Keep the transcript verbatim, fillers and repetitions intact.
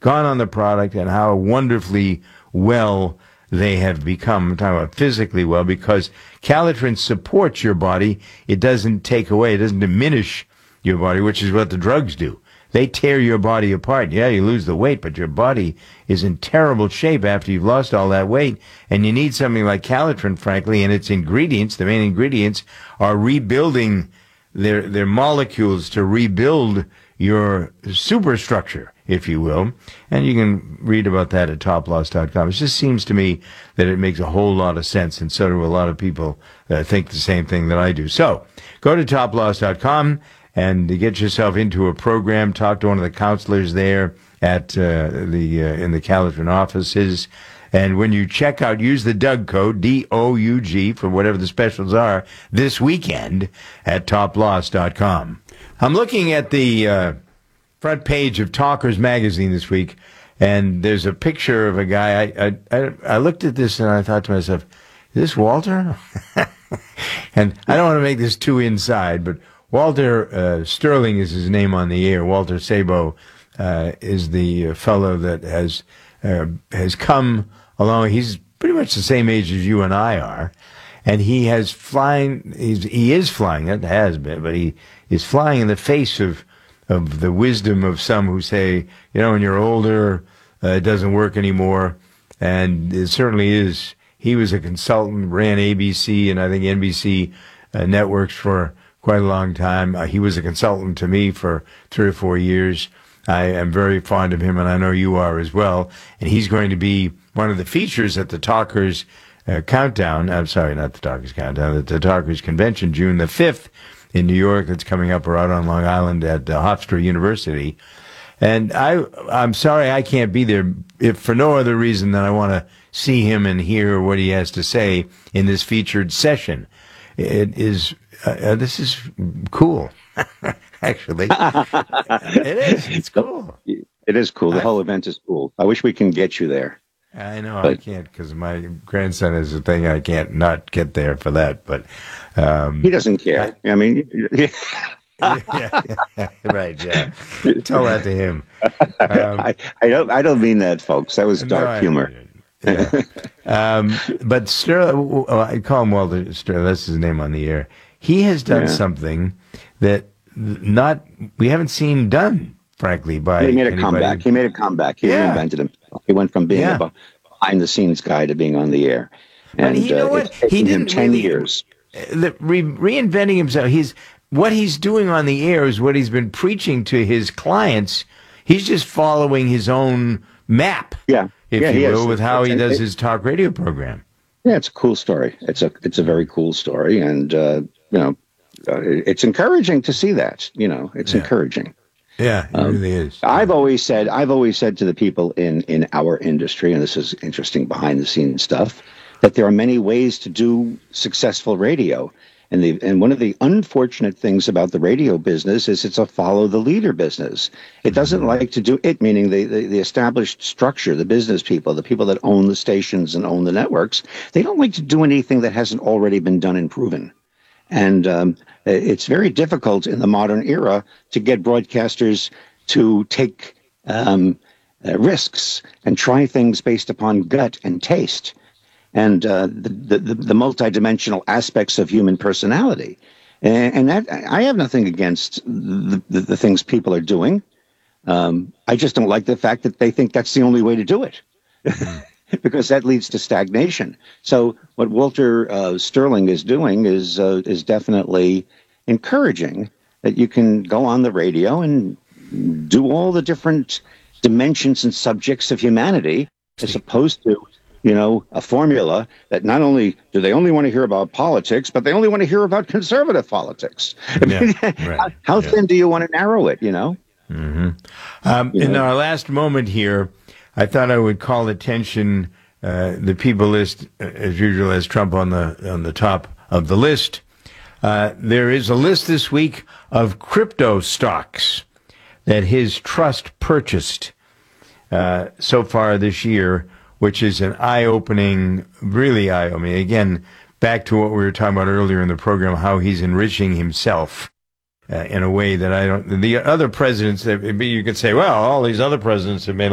gone on the product and how wonderfully well they have become. I'm talking about physically well, because Calitrin supports your body. It doesn't take away, it doesn't diminish your body, which is what the drugs do. They tear your body apart. Yeah, you lose the weight, but your body is in terrible shape after you've lost all that weight. And you need something like Calitrin, frankly, and its ingredients, the main ingredients, are rebuilding their their molecules to rebuild your superstructure, if you will. And you can read about that at top loss dot com. It just seems to me that it makes a whole lot of sense, and so do a lot of people that think the same thing that I do. So go to top loss dot com and get yourself into a program. Talk to one of the counselors there at uh, the uh, in the Calitrin offices. And when you check out, use the Doug code, D O U G, for whatever the specials are this weekend at top loss dot com. I'm looking at the uh, front page of Talkers magazine this week, and there's a picture of a guy. I, I, I, I looked at this and I thought to myself, is this Walter? And I don't want to make this too inside, but Walter uh, Sterling is his name on the air. Walter Sabo uh, is the fellow that has uh, has come along. He's pretty much the same age as you and I are, and he has flying. He's, he is flying. It has been, but he is flying in the face of of the wisdom of some who say, you know, when you're older, uh, it doesn't work anymore, and it certainly is. He was a consultant, ran A B C and I think N B C uh, networks for quite a long time. Uh, he was a consultant to me for three or four years. I am very fond of him, and I know you are as well. And he's going to be one of the features at the Talkers uh, Countdown. I'm sorry, not the Talkers Countdown, the Talkers Convention, June the fifth in New York. That's coming up or out on Long Island at uh, Hofstra University. And I, I'm sorry I can't be there, if for no other reason than I want to see him and hear what he has to say in this featured session. It is, uh, this is cool, actually. It is, it's cool. It is cool. The I, whole event is cool. I wish we can get you there. I know but, I can't, because my grandson is a thing. I can't not get there for that, but... Um, he doesn't care. I, I mean... yeah, yeah, yeah, right, yeah. Tell that to him. Um, I, I don't I don't mean that, folks. That was dark no, I, humor. Yeah. um, but Sterling, oh, I call him Walter Sterling, that's his name on the air. He has done yeah. something that not we haven't seen done, frankly, by He made a anybody. comeback. He made a comeback. He yeah. reinvented himself. He went from being yeah. a behind-the-scenes guy to being on the air. And but you know uh, what? It's taken he didn't him ten really, years. The, re, reinventing himself. He's what he's doing on the air is what he's been preaching to his clients. He's just following his own map, yeah, if yeah, you will, is. with how it's, he does it, his talk radio program. Yeah, it's a cool story. It's a it's a very cool story, and uh, you know, uh, it's encouraging to see that. You know, it's yeah. encouraging. Yeah, it um, really is. I've always said I've always said to the people in in our industry, and this is interesting behind the scenes stuff, that there are many ways to do successful radio. And the and one of the unfortunate things about the radio business is it's a follow the leader business. It doesn't like to do it, meaning the, the, the established structure, the business people, the people that own the stations and own the networks, they don't like to do anything that hasn't already been done and proven. And um, it's very difficult in the modern era to get broadcasters to take um, uh, risks and try things based upon gut and taste. And uh, the, the the multidimensional aspects of human personality, and, and that I have nothing against the, the, the things people are doing. Um, I just don't like the fact that they think that's the only way to do it, because that leads to stagnation. So what Walter uh, Sterling is doing is uh, is definitely encouraging that you can go on the radio and do all the different dimensions and subjects of humanity, as opposed to, you know, a formula that not only do they only want to hear about politics, but they only want to hear about conservative politics. I mean, yeah, right. how, how yeah. thin do you want to narrow it, you know? Mm-hmm. Um, you in know? our last moment here, I thought I would call attention, uh, the people list, uh, as usual, as Trump on the on the top of the list. Uh, there is a list this week of crypto stocks that his trust purchased uh, so far this year, which is an eye-opening, really eye-opening. Again, back to what we were talking about earlier in the program, how he's enriching himself uh, in a way that I don't... The other presidents, you could say, well, all these other presidents have made